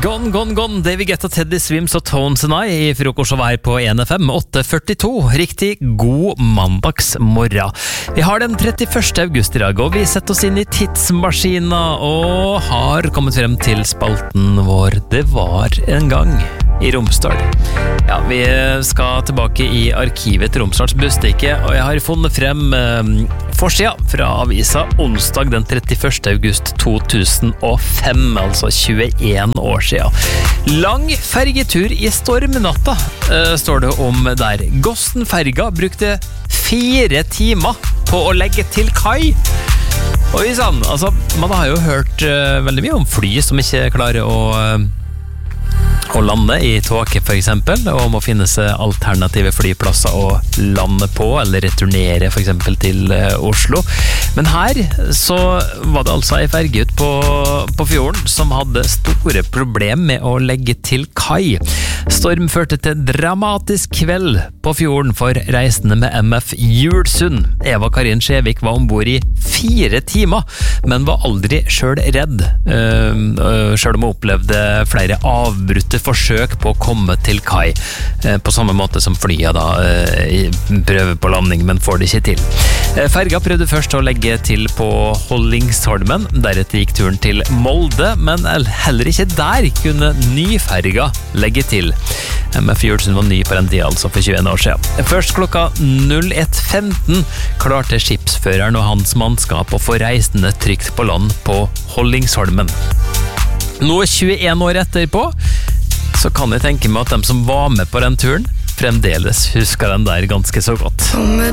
Gone, gone, gone, David Guetta, Teddy Swims og Tones and I I frokost og vei på 1FM 8:42. Riktig god mandagsmorgen. Vi har den 31. august I dag, og vi setter oss inn I tidsmaskina og har kommet frem til spalten vår Det var en gang I Romsdal. Ja, vi skal tilbake I arkivet til Romsdals Bustikke, og jeg har funnet frem forsida fra avisa onsdag den 31. august 2005, altså 21 år siden. Lang fergetur I stormnatta, står det om der. Gossen-ferga brukte 4 timer på å legge til kai. Og sånn, altså, man har jo hørt veldig mye om fly som ikke klarer å lande I tåke for eksempel, og må finne seg alternative flyplasser å lande på, eller returnere for eksempel til Oslo. Men her så var det altså en ferge ut på fjorden som hadde store problem med å legge til kai. Storm førte til dramatisk kveld på fjorden for reisende med MF Julsund. Eva Karin Skjevik var ombord I 4 timer, men var aldri selv redd, selv om hun opplevde flere avbrutte forsøk på å komme til kai, på samme måte som flyet da prøver på landing, men får det ikke til. Ferga prøvde først å legge til på Hollingsholmen, deretter gikk turen til Molde, men heller ikke der kunne nyferga legge til. MF Julsund var ny på den tiden, altså for 21 år siden. Først klokka 01:15 klarte skipsføreren og hans mannskap å få reisende trygt på land på Hollingsholmen. Nå 21 år etterpå, så kan jeg tenke meg at de som var med på den turen fremdeles husker den der ganske så godt.